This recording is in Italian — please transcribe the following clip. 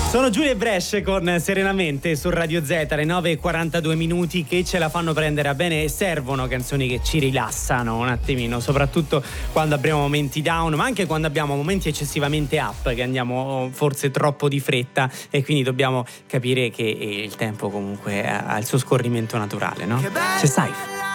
Sono Giulia e Brescia con Serenamente su Radio Z, alle 9:42 minuti, che ce la fanno prendere a bene. Servono canzoni che ci rilassano un attimino, soprattutto quando abbiamo momenti down, ma anche quando abbiamo momenti eccessivamente up, che andiamo forse troppo di fretta, e quindi dobbiamo capire che il tempo comunque ha il suo scorrimento naturale, no? C'è Saif.